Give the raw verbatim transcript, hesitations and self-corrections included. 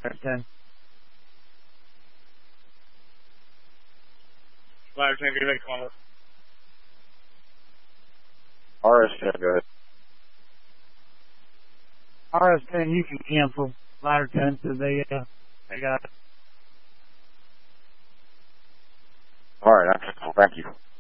ten. Ladder ten, give me a call. R S ten, go ahead. R S ten, you can cancel. Ladder ten, so they, uh, they got it. All right, that's cool. Thank you.